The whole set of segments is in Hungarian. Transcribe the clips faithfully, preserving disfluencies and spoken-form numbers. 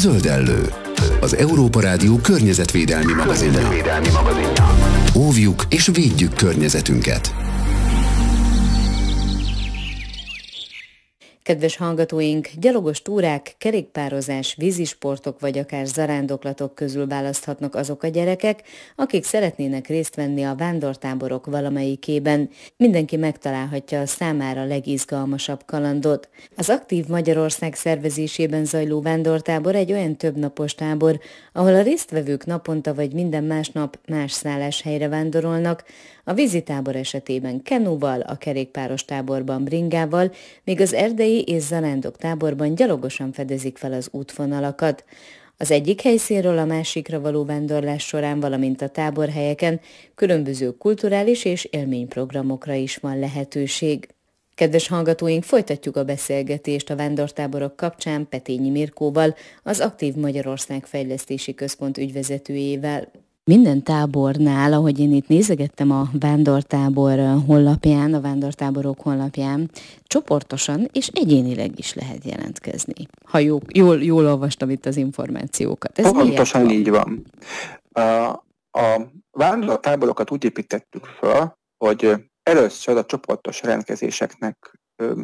Zöldellő, az Európa Rádió környezetvédelmi magazinja. Óvjuk és védjük környezetünket. Kedves hallgatóink, gyalogos túrák, kerékpározás, vízisportok vagy akár zarándoklatok közül választhatnak azok a gyerekek, akik szeretnének részt venni a vándortáborok valamelyikében. Mindenki megtalálhatja a számára legizgalmasabb kalandot. Az Aktív Magyarország szervezésében zajló vándortábor egy olyan többnapos tábor, ahol a résztvevők naponta vagy minden másnap más szálláshelyre vándorolnak, a vízitábor esetében kenúval, a kerékpáros táborban bringával, míg az erdei és zarándok táborban gyalogosan fedezik fel az útvonalakat. Az egyik helyszínről a másikra való vándorlás során, valamint a táborhelyeken különböző kulturális és élményprogramokra is van lehetőség. Kedves hallgatóink, folytatjuk a beszélgetést a vándortáborok kapcsán Petényi Mirkóval, az Aktív Magyarország Fejlesztési Központ ügyvezetőjével. Minden tábornál, ahogy én itt nézegettem a vándortábor honlapján, a vándortáborok honlapján, csoportosan és egyénileg is lehet jelentkezni. Ha jó, jól, jól olvastam itt az információkat. Ez pontosan így van. A, a vándortáborokat úgy építettük fel, hogy először a csoportos jelentkezéseknek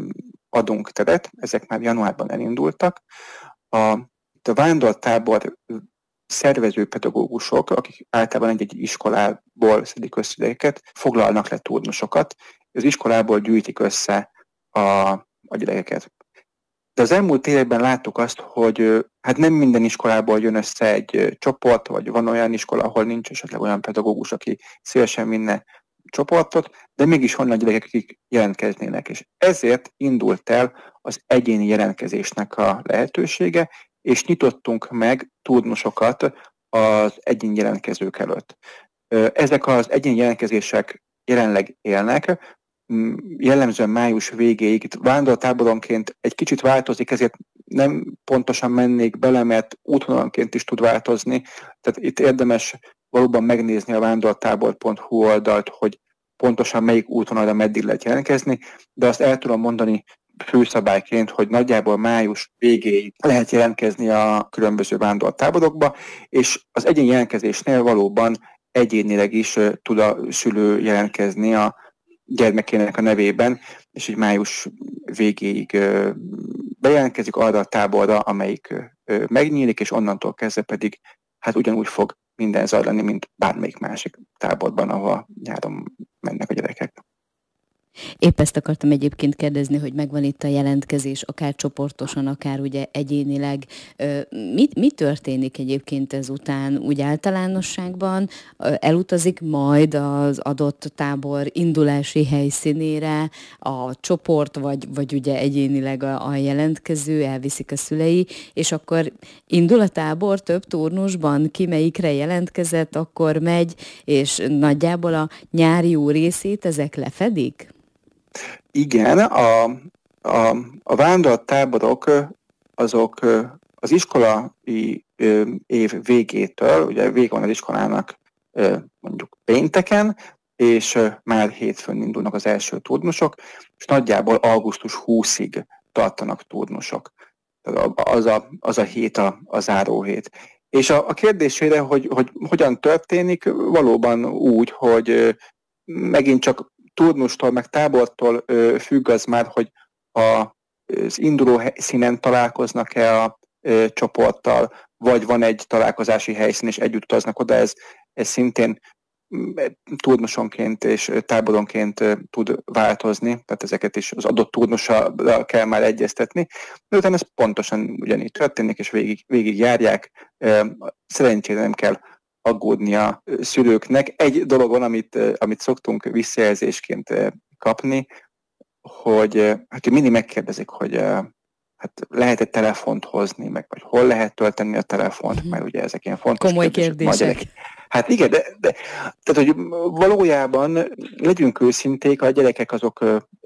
adunk teret, ezek már januárban elindultak. A, a vándortábor szervező pedagógusok, akik általában egy-egy iskolából szedik össze gyerekeket, foglalnak le turnusokat, az iskolából gyűjtik össze a, a gyerekeket. De az elmúlt években láttuk azt, hogy hát nem minden iskolából jön össze egy csoport, vagy van olyan iskola, ahol nincs esetleg olyan pedagógus, aki szívesen vinne csoportot, de mégis vannak gyerekek, akik jelentkeznének. És ezért indult el az egyéni jelentkezésnek a lehetősége, és nyitottunk meg turnusokat az egyéni jelentkezők előtt. Ezek az egyéni jelentkezések jelenleg élnek, jellemzően május végéig, itt vándortáboronként egy kicsit változik, ezért nem pontosan mennék bele, mert útvonalanként is tud változni, tehát itt érdemes valóban megnézni a vándortábor pont hu oldalt, hogy pontosan melyik útvonalra meddig lehet jelentkezni, de azt el tudom mondani főszabályként, hogy nagyjából május végéig lehet jelentkezni a különböző vándortáborokba, és az egyéni jelentkezésnél valóban egyénileg is tud a szülő jelentkezni a gyermekének a nevében, és így május végéig bejelentkezik arra a táborra, amelyik megnyílik, és onnantól kezdve pedig hát ugyanúgy fog minden zajlani, mint bármelyik másik táborban, ahol nyáron mennek a gyerekek. Épp ezt akartam egyébként kérdezni, hogy megvan itt a jelentkezés, akár csoportosan, akár ugye egyénileg. Mi, mi történik egyébként ezután úgy általánosságban? Elutazik majd az adott tábor indulási helyszínére a csoport, vagy, vagy ugye egyénileg a, a jelentkező, elviszik a szülei, és akkor indul a tábor több turnusban, ki melyikre jelentkezett, akkor megy, és nagyjából a nyári jó részét ezek lefedik? Igen, a, a, a vándortáborok azok az iskolai év végétől, ugye vége van az iskolának mondjuk pénteken, és már hétfőn indulnak az első turnusok, és nagyjából augusztus huszadikáig tartanak turnusok. Az a, az a hét a, a záróhét. És a, a kérdésére, hogy, hogy hogyan történik, valóban úgy, hogy megint csak turnustól, meg tábortól ö, függ az már, hogy a, az induló helyszínen találkoznak-e a ö, csoporttal, vagy van egy találkozási helyszín, és együtt utaznak oda, ez, ez szintén turnusonként és táboronként ö, tud változni, tehát ezeket is az adott turnussal kell már egyeztetni, de utána ez pontosan ugyanígy történik, és végig, végig járják, ö, szerencsére nem kell aggódni a szülőknek. Egy dolog van, amit, amit szoktunk visszajelzésként kapni, hogy hát mindig megkérdezik, hogy hát lehet egy telefont hozni, meg vagy hol lehet tölteni a telefont, uh-huh. mert ugye ezek ilyen fontos komoly kérdések. kérdések. Hát igen, de, de tehát, hogy valójában legyünk őszinték, a gyerekek azok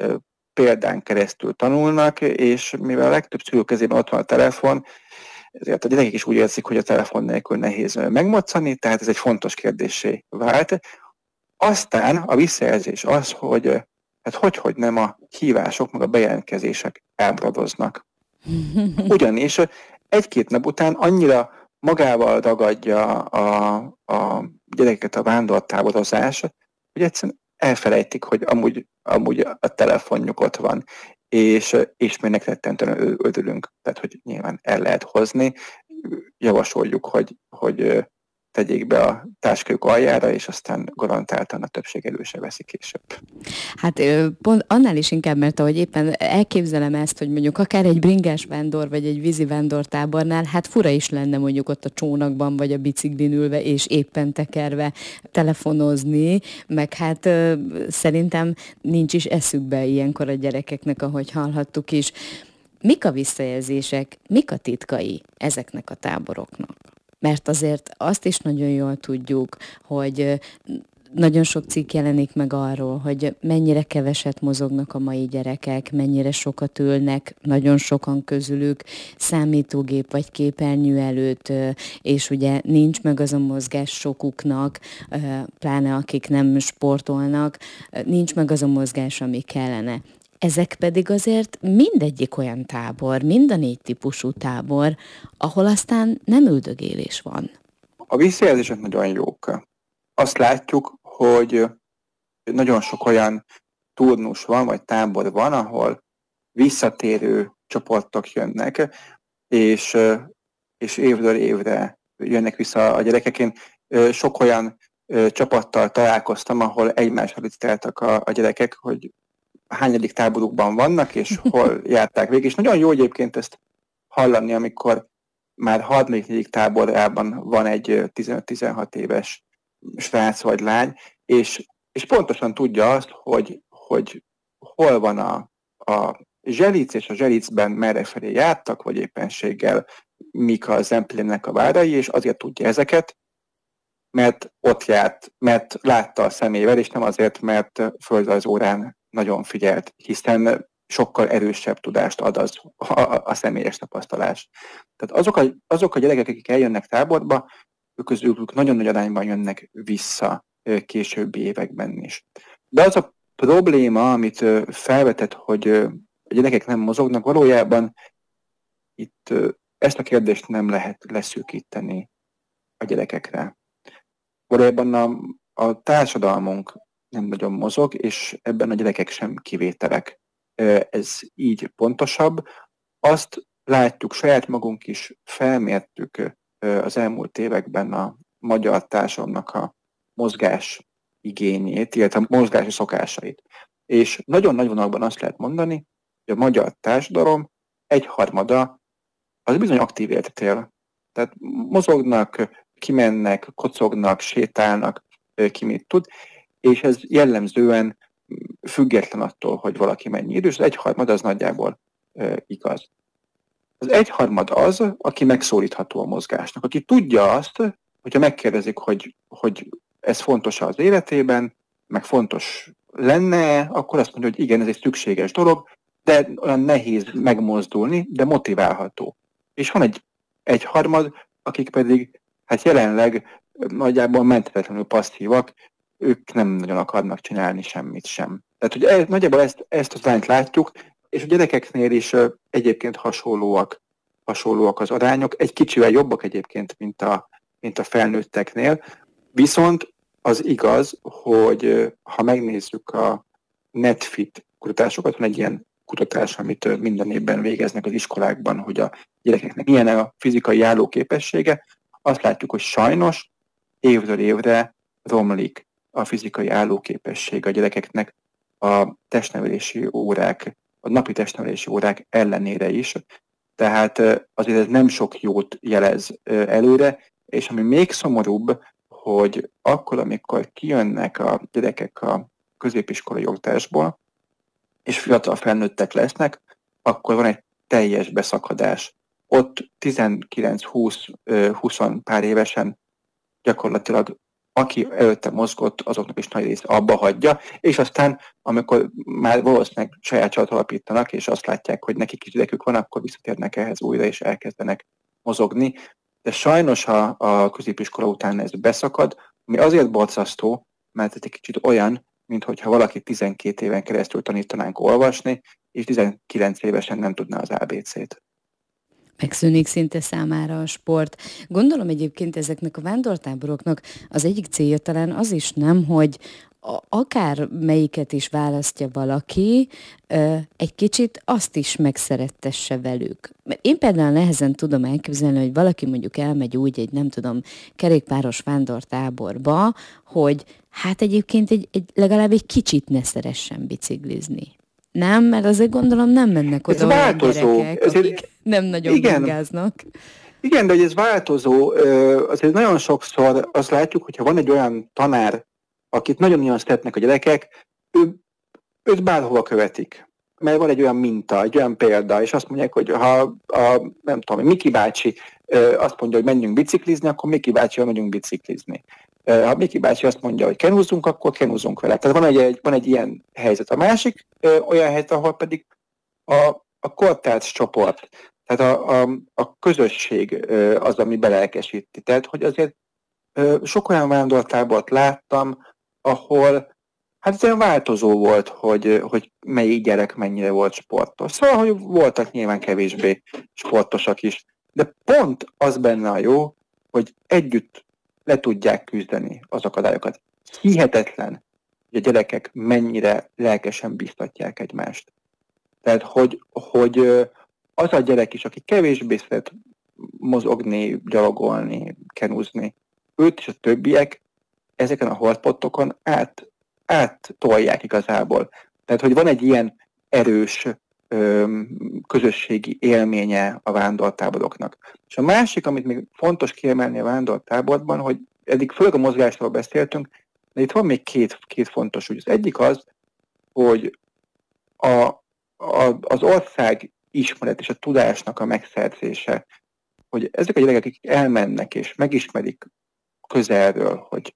példán keresztül tanulnak, és mivel a legtöbb szülő kezében ott van a telefon, ezért a gyerekek is úgy érzik, hogy a telefon nélkül nehéz megmoccani, tehát ez egy fontos kérdéssé vált. Aztán a visszajelzés az, hogy hát hogy-hogy nem a hívások, meg a bejelentkezések elmaradoznak. Ugyanis egy-két nap után annyira magával ragadja a, a gyerekeket a vándortáborozás, hogy egyszerűen elfelejtik, hogy amúgy, amúgy a telefonjuk ott van, és, és mi rettentően örülünk, tehát hogy nyilván el lehet hozni. Javasoljuk, hogy, hogy tegyék be a táskájuk aljára, és aztán garantáltan a többség elő se veszi később. Hát pont annál is inkább, mert ahogy éppen elképzelem ezt, hogy mondjuk akár egy bringás vándor, vagy egy vízi vándortábornál, hát fura is lenne mondjuk ott a csónakban, vagy a biciklin ülve, és éppen tekerve telefonozni, meg hát ö, szerintem nincs is eszükbe ilyenkor a gyerekeknek, ahogy hallhattuk is. Mik a visszajelzések, mik a titkai ezeknek a táboroknak? Mert azért azt is nagyon jól tudjuk, hogy nagyon sok cikk jelenik meg arról, hogy mennyire keveset mozognak a mai gyerekek, mennyire sokat ülnek, nagyon sokan közülük számítógép vagy képernyő előtt, és ugye nincs meg az a mozgás sokuknak, pláne akik nem sportolnak, nincs meg az a mozgás, ami kellene. Ezek pedig azért mindegyik olyan tábor, mind a négy típusú tábor, ahol aztán nem üldögélés van. A visszajelzések nagyon jók. Azt látjuk, hogy nagyon sok olyan turnus van, vagy tábor van, ahol visszatérő csoportok jönnek, és, és évről évre jönnek vissza a gyerekek. Én sok olyan csapattal találkoztam, ahol egymásra licitáltak a, a gyerekek, hogy hányadik táborukban vannak, és hol járták végig. És nagyon jó egyébként ezt hallani, amikor már harmadik táborában van egy tizenöt-tizenhat éves srác vagy lány, és, és pontosan tudja azt, hogy, hogy hol van a, a Zselic, és a Zselicben merre felé jártak, vagy éppenséggel mik a Zemplénnek a várai, és azért tudja ezeket, mert ott járt, mert látta a szemével, és nem azért, mert földrajzórán nagyon figyelt, hiszen sokkal erősebb tudást ad az a, a személyes tapasztalás. Tehát azok a, azok a gyerekek, akik eljönnek táborba, ők közülük nagyon nagy arányban jönnek vissza későbbi években is. De az a probléma, amit felvetett, hogy a gyerekek nem mozognak, valójában itt ezt a kérdést nem lehet leszűkíteni a gyerekekre. Valójában a, a társadalmunk nem nagyon mozog, és ebben a gyerekek sem kivételek. Ez így pontosabb. Azt látjuk, saját magunk is felmértük az elmúlt években a magyar társadalomnak a mozgás igényét, illetve a mozgási szokásait. És nagyon nagy vonalban azt lehet mondani, hogy a magyar társadalom egyharmada az bizony aktív életet él. Tehát mozognak, kimennek, kocognak, sétálnak, ki mit tud, és ez jellemzően független attól, hogy valaki mennyi idős, az egyharmad az nagyjából e, igaz. Az egyharmad az, aki megszólítható a mozgásnak, aki tudja azt, hogyha megkérdezik, hogy, hogy ez fontos az életében, meg fontos lenne, akkor azt mondja, hogy igen, ez egy szükséges dolog, de olyan nehéz megmozdulni, de motiválható. És van egy egyharmad, akik pedig hát jelenleg nagyjából menthetetlenül passzívak, ők nem nagyon akarnak csinálni semmit sem. Tehát, hogy ez, nagyjából ezt, ezt az arányt látjuk, és a gyerekeknél is uh, egyébként hasonlóak, hasonlóak az arányok, egy kicsivel jobbak egyébként, mint a, mint a felnőtteknél, viszont az igaz, hogy uh, ha megnézzük a NetFit kutatásokat, van egy ilyen kutatás, amit uh, minden évben végeznek az iskolákban, hogy a gyerekeknek milyen a fizikai állóképessége, azt látjuk, hogy sajnos évről évre romlik a fizikai állóképesség a gyerekeknek a testnevelési órák, a napi testnevelési órák ellenére is. Tehát azért ez nem sok jót jelez előre, és ami még szomorúbb, hogy akkor, amikor kijönnek a gyerekek a középiskolai oktatásból, és fiatal felnőttek lesznek, akkor van egy teljes beszakadás. Ott tizenkilenc-húsz pár évesen gyakorlatilag aki előtte mozgott, azoknak is nagy része abba hagyja, és aztán, amikor már valószínűleg saját családot alapítanak, és azt látják, hogy nekik is gyerekük van, akkor visszatérnek ehhez újra, és elkezdenek mozogni. De sajnos a, a középiskola után ez beszakad, ami azért borzasztó, mert ez egy kicsit olyan, mintha valaki tizenkét éven keresztül tanítanánk olvasni, és tizenkilenc évesen nem tudná az á bé cét. Megszűnik szinte számára a sport. Gondolom egyébként ezeknek a vándortáboroknak az egyik célja talán az is, nem, hogy a, akár melyiket is választja valaki, ö, egy kicsit azt is megszerettesse velük. Mert én például nehezen tudom elképzelni, hogy valaki mondjuk elmegy úgy egy, nem tudom, kerékpáros vándortáborba, hogy hát egyébként egy, egy, legalább egy kicsit ne szeressen biciklizni. Nem, mert azért gondolom nem mennek oda ez olyan változó. gyerekek, Ezért, akik nem nagyon igen, bringáznak. Igen, de hogy ez változó, azért nagyon sokszor azt látjuk, hogyha van egy olyan tanár, akit nagyon-nagyon szeretnek a gyerekek, ő, őt bárhova követik. Mert van egy olyan minta, egy olyan példa, és azt mondják, hogy ha a, nem tudom, Miki bácsi azt mondja, hogy menjünk biciklizni, akkor Miki bácsival megyünk biciklizni. Ha Miki bácsi azt mondja, hogy kenúzzunk, akkor kenúzzunk vele. Tehát van egy, van egy ilyen helyzet. A másik olyan helyzet, ahol pedig a, a kortárs csoport, tehát a, a, a közösség az, ami belelkesíti. Tehát, hogy azért sok olyan vándortábort láttam, ahol hát ez olyan változó volt, hogy, hogy melyik gyerek mennyire volt sportos. Szóval, hogy voltak nyilván kevésbé sportosak is. De pont az benne a jó, hogy együtt le tudják küzdeni az akadályokat. Hihetetlen, hogy a gyerekek mennyire lelkesen biztatják egymást. Tehát, hogy, hogy az a gyerek is, aki kevésbé szeret mozogni, gyalogolni, kenúzni, őt és a többiek ezeken a hotspotokon át, áttolják igazából. Tehát, hogy van egy ilyen erős ö, közösségi élménye a vándortáboroknak. És a másik, amit még fontos kiemelni a vándortáborban, hogy eddig főleg a mozgásról beszéltünk, de itt van még két, két fontos ügy. Az egyik az, hogy a, a, az ország ismeret és a tudásnak a megszerzése, hogy ezek a gyerekek, akik elmennek és megismerik közelről, hogy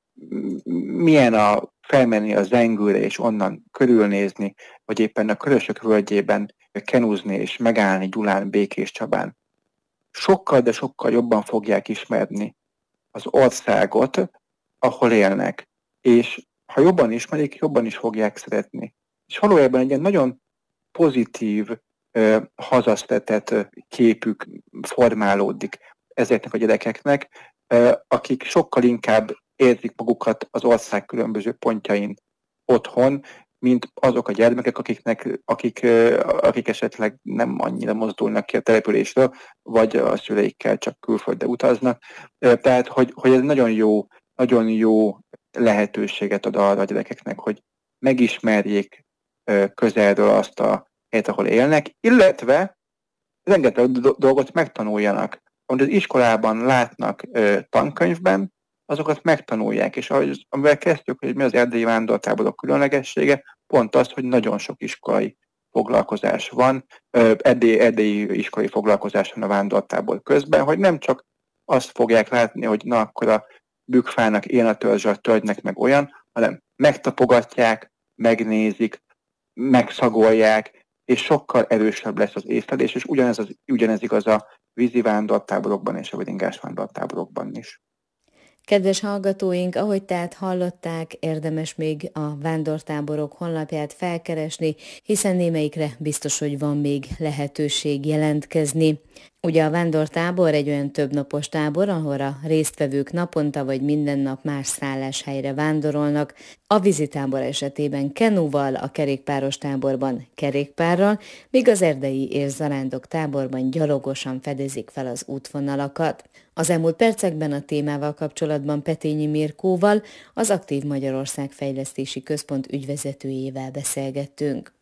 milyen a felmenni a Zengőre és onnan körülnézni, vagy éppen a Körösök völgyében kenúzni és megállni Gyulán, Békés Csabán. Sokkal, de sokkal jobban fogják ismerni az országot, ahol élnek. És ha jobban ismerik, jobban is fogják szeretni. És valójában egy ilyen nagyon pozitív, uh, hazasztetett képük formálódik ezeknek a gyerekeknek, uh, akik sokkal inkább érzik magukat az ország különböző pontjain otthon, mint azok a gyermekek, akiknek, akik, akik esetleg nem annyira mozdulnak ki a településről, vagy a szüleikkel csak külföldre utaznak. Tehát, hogy, hogy ez nagyon jó, nagyon jó lehetőséget ad arra a gyerekeknek, hogy megismerjék közelről azt a helyet, ahol élnek, illetve rengeteg dolgot megtanuljanak. Amit az iskolában látnak tankönyvben, azokat megtanulják, és ahogy, amivel kezdtük, hogy mi az erdélyi vándortáborok különlegessége, pont az, hogy nagyon sok iskolai foglalkozás van, erdélyi, erdélyi iskolai foglalkozás van a vándortábor közben, hogy nem csak azt fogják látni, hogy na akkor a bükkfának ilyen a törzse, a tölgynek meg olyan, hanem megtapogatják, megnézik, megszagolják, és sokkal erősebb lesz az észlelés, és ugyanez, az, ugyanez igaz a vízi vándortáborokban és a bringás vándortáborokban is. Kedves hallgatóink, ahogy tehát hallották, érdemes még a vándortáborok honlapját felkeresni, hiszen némelyikre biztos, hogy van még lehetőség jelentkezni. Ugye a vándortábor egy olyan többnapos tábor, ahol a résztvevők naponta vagy minden nap más szálláshelyre vándorolnak. A vízitábor esetében kenúval, a kerékpáros táborban kerékpárral, míg az erdei és zarándok táborban gyalogosan fedezik fel az útvonalakat. Az elmúlt percekben a témával kapcsolatban Petényi Mirkóval, az Aktív Magyarország Fejlesztési Központ ügyvezetőjével beszélgettünk.